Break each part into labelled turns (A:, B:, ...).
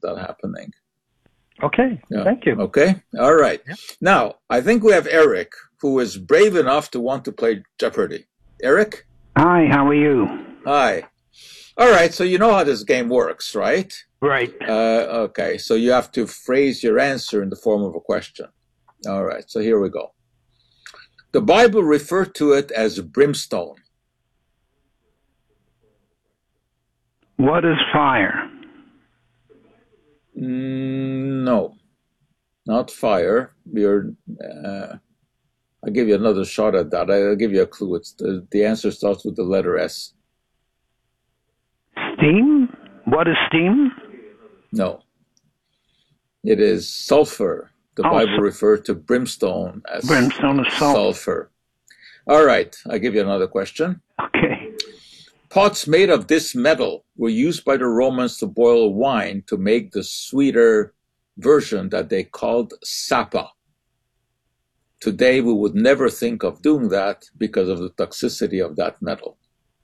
A: that happening.
B: Okay, thank you.
A: Okay, all right.
B: Yeah.
A: Now, I think we have Eric, who is brave enough to want to play Jeopardy. Eric?
C: Hi, how are you?
A: Hi. All right, so you know how this game works, right?
C: Right.
A: Okay, so you have to phrase your answer in the form of a question. All right, so here we go. The Bible referred to it as brimstone.
C: What is fire?
A: No, not fire. I'll give you another shot at that. I'll give you a clue. It's the answer starts with the letter S.
C: Steam? What is steam?
A: No. It is sulfur. The Bible referred to brimstone as sulfur. All right, I'll give you another question.
C: Okay.
A: Pots made of this metal were used by the Romans to boil wine to make the sweeter version that they called sapa. Today, we would never think of doing that because of the toxicity of that metal.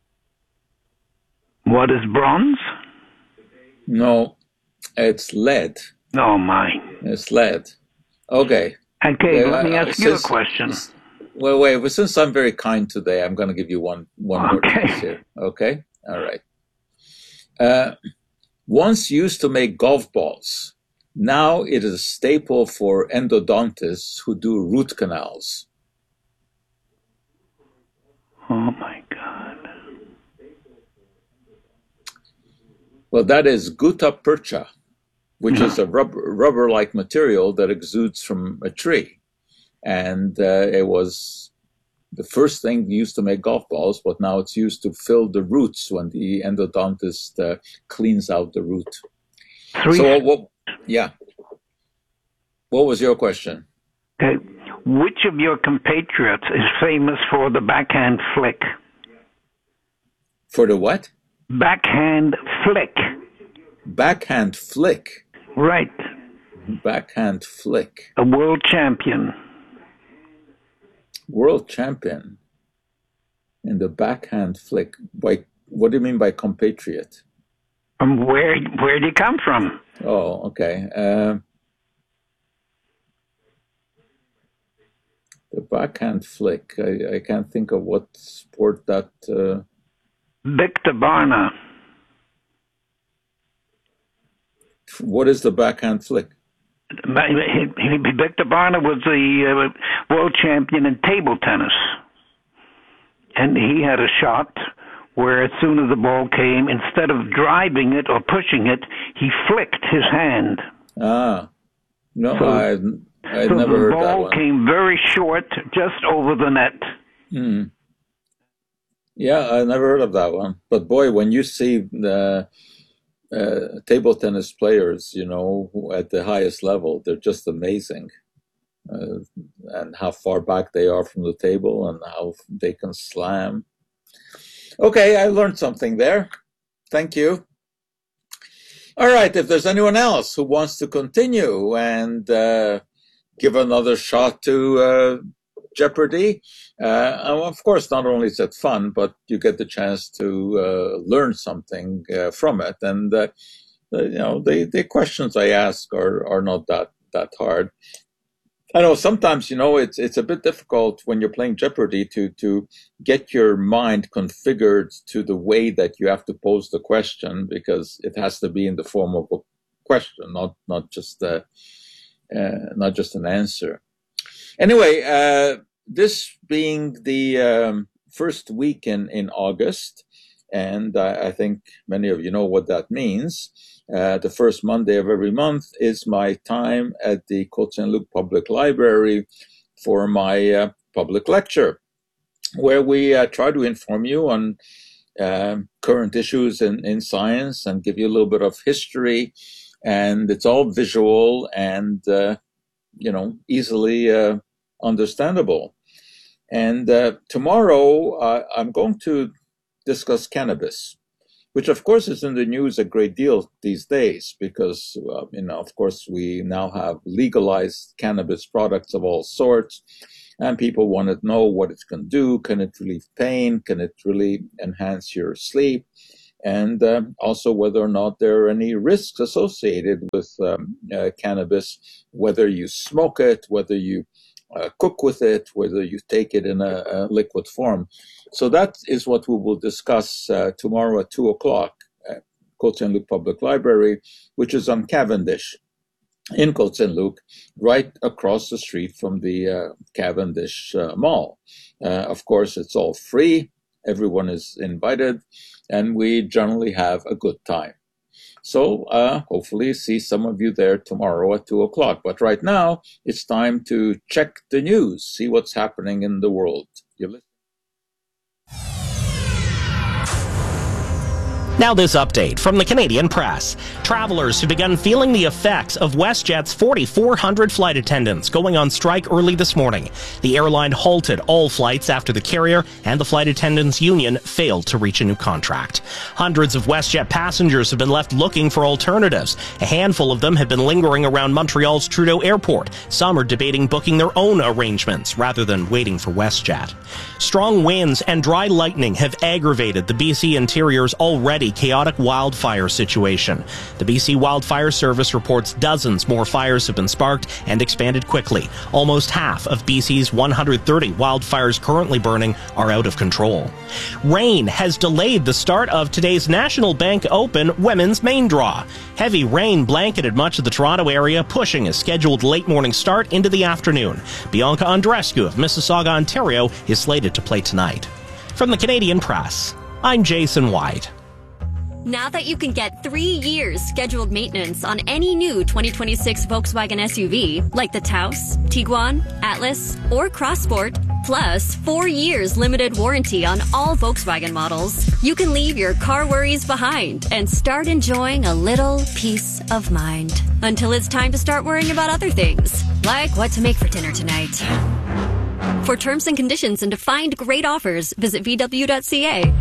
C: What is bronze?
A: No, it's lead.
C: Oh, my.
A: It's lead. Okay.
C: Okay, let me ask you a question.
A: Well, wait, but since I'm very kind today, I'm going to give you one more chance here. Okay? All right. Once used to make golf balls, now it is a staple for endodontists who do root canals.
C: Oh, my God.
A: Well, that is gutta percha, which is a rubber-like material that exudes from a tree. And it was the first thing used to make golf balls, but now it's used to fill the roots when the endodontist cleans out the root. What was your question?
C: Okay. Which of your compatriots is famous for the backhand flick?
A: For the what?
C: Backhand flick.
A: Backhand flick?
C: Right.
A: Backhand flick.
C: A world champion.
A: World champion in the backhand flick. What do you mean by compatriot?
C: Where do you come from?
A: Oh, okay. The backhand flick. I can't think of what sport that.
C: Victor Barna.
A: What is the backhand flick?
C: Victor Barna was the world champion in table tennis. And he had a shot where as soon as the ball came, instead of driving it or pushing it, he flicked his hand.
A: Ah. No, I'd never heard that one.
C: The ball came very short, just over the net.
A: Hmm. Yeah, I never heard of that one. But boy, when you see the table tennis players, at the highest level, they're just amazing. And how far back they are from the table and how they can slam. Okay, I learned something there. Thank you. All right, if there's anyone else who wants to continue and give another shot to Jeopardy, of course, not only is it fun, but you get the chance to learn something from it. And the questions I ask are not that hard. I know sometimes it's a bit difficult when you're playing Jeopardy to get your mind configured to the way that you have to pose the question, because it has to be in the form of a question, not just an answer. Anyway, this being the first week in August, and I think many of you know what that means. The first Monday of every month is my time at the Côte Saint-Luc Public Library for my public lecture, where we try to inform you on current issues in science and give you a little bit of history. And it's all visual and, easily understandable. And tomorrow I'm going to discuss cannabis, which of course is in the news a great deal these days because, of course, we now have legalized cannabis products of all sorts, and people want to know what it can do. Can it relieve pain? Can it really enhance your sleep? and also whether or not there are any risks associated with cannabis, whether you smoke it, whether you cook with it, whether you take it in a liquid form. So that is what we will discuss tomorrow at 2 o'clock at Côte Saint-Luc Public Library, which is on Cavendish in Côte Saint-Luc, right across the street from the Cavendish Mall. Of course, it's all free. Everyone is invited, and we generally have a good time. So hopefully see some of you there tomorrow at 2 o'clock. But right now, it's time to check the news, see what's happening in the world. You're listening.
D: Now this update from the Canadian Press. Travelers have begun feeling the effects of WestJet's 4,400 flight attendants going on strike early this morning. The airline halted all flights after the carrier and the flight attendants union failed to reach a new contract. Hundreds of WestJet passengers have been left looking for alternatives. A handful of them have been lingering around Montreal's Trudeau Airport. Some are debating booking their own arrangements rather than waiting for WestJet. Strong winds and dry lightning have aggravated the BC Interior's already chaotic wildfire situation. The BC Wildfire Service reports dozens more fires have been sparked and expanded quickly. Almost half of BC's 130 wildfires currently burning are out of control. Rain has delayed the start of today's National Bank Open women's main draw. Heavy rain blanketed much of the Toronto area, pushing a scheduled late morning start into the afternoon. Bianca Andreescu of Mississauga, Ontario, is slated to play tonight. From the Canadian Press, I'm Jason White.
E: Now that you can get 3 years scheduled maintenance on any new 2026 Volkswagen SUV, like the Taos, Tiguan, Atlas, or Crossport, plus 4 years limited warranty on all Volkswagen models, you can leave your car worries behind and start enjoying a little peace of mind. Until it's time to start worrying about other things, like what to make for dinner tonight. For terms and conditions and to find great offers, visit VW.ca.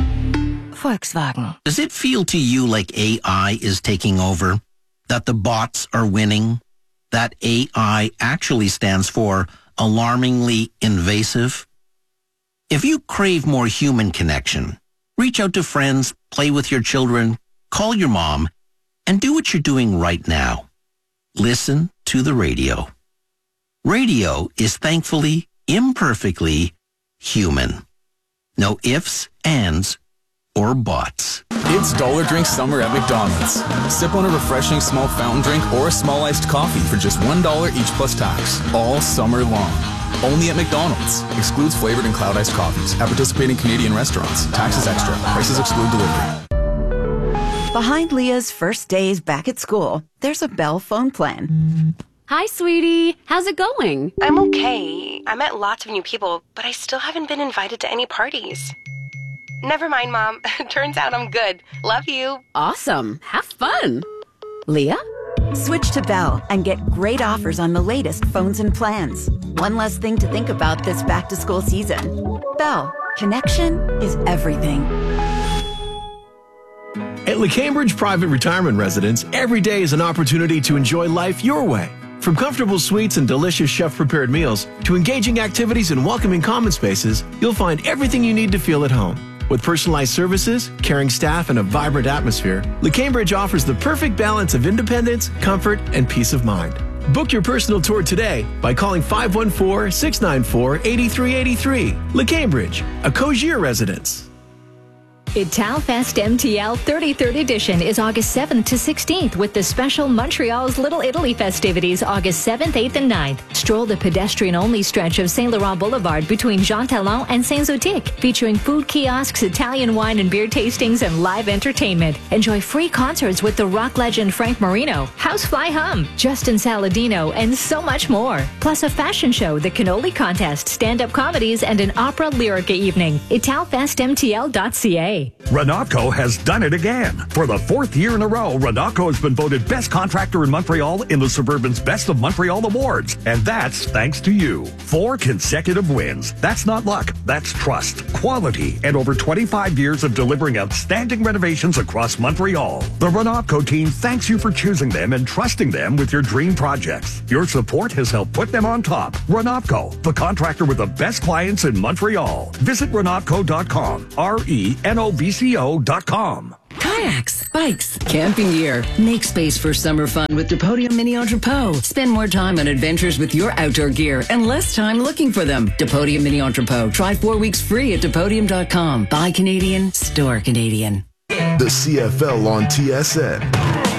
F: Volkswagen. Does it feel to you like AI is taking over? That the bots are winning? That AI actually stands for alarmingly invasive? If you crave more human connection, reach out to friends, play with your children, call your mom, and do what you're doing right now. Listen to the radio. Radio is thankfully, imperfectly human. No ifs, ands, or bots.
G: It's Dollar Drink Summer at McDonald's. Sip on a refreshing small fountain drink or a small iced coffee for just $1 each plus tax, all summer long. Only at McDonald's. Excludes flavored and cloud iced coffees at participating Canadian restaurants. Taxes extra. Prices exclude delivery.
H: Behind Leah's first days back at school, there's a Bell phone plan.
I: Hi, sweetie. How's it going?
J: I'm okay. I met lots of new people, but I still haven't been invited to any parties. Never mind, Mom. Turns out I'm good. Love you.
I: Awesome. Have fun. Leah?
H: Switch to Bell and get great offers on the latest phones and plans. One less thing to think about this back-to-school season. Bell. Connection is everything.
K: At LeCambridge Private Retirement Residence, every day is an opportunity to enjoy life your way. From comfortable suites and delicious chef-prepared meals to engaging activities and welcoming common spaces, you'll find everything you need to feel at home. With personalized services, caring staff, and a vibrant atmosphere, LeCambridge offers the perfect balance of independence, comfort, and peace of mind. Book your personal tour today by calling 514-694-8383. LeCambridge, a Cogier residence.
L: Italfest MTL 33rd edition is August 7th to 16th with the special Montreal's Little Italy festivities August 7th, 8th, and 9th. Stroll the pedestrian-only stretch of Saint Laurent Boulevard between Jean Talon and Saint-Zotique, featuring food kiosks, Italian wine and beer tastings, and live entertainment. Enjoy free concerts with the rock legend Frank Marino, Housefly Hum, Justin Saladino, and so much more. Plus a fashion show, the Cannoli Contest, stand-up comedies, and an opera lyrica evening. Italfestmtl.ca.
M: Renatco has done it again. For the 4th year in a row, Renatco has been voted Best Contractor in Montreal in the Suburban's Best of Montreal Awards. And that's thanks to you. 4 consecutive wins. That's not luck. That's trust, quality, and over 25 years of delivering outstanding renovations across Montreal. The Renatco team thanks you for choosing them and trusting them with your dream projects. Your support has helped put them on top. Renatco, the contractor with the best clients in Montreal. Visit Renatco.com. RENOTCO.com. DepotBCO.com.
N: Kayaks, bikes, camping gear. Make space for summer fun with Depodium Mini Entrepot. Spend more time on adventures with your outdoor gear and less time looking for them. Depodium Mini Entrepot. Try 4 weeks free at Depodium.com. Buy Canadian, store Canadian.
O: The CFL on TSN.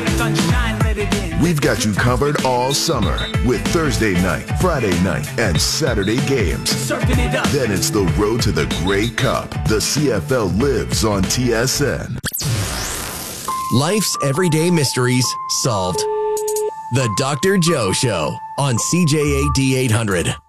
O: We've got you covered all summer with Thursday night, Friday night, and Saturday games. Then it's the road to the Grey Cup. The CFL lives on TSN.
P: Life's everyday mysteries solved. The Dr. Joe Show on CJAD 800.